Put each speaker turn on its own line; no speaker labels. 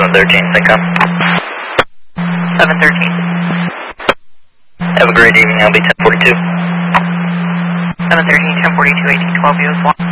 713, think on.
713.
Have a great evening, I'll be 1042.
713, 1042, 1812, US 1.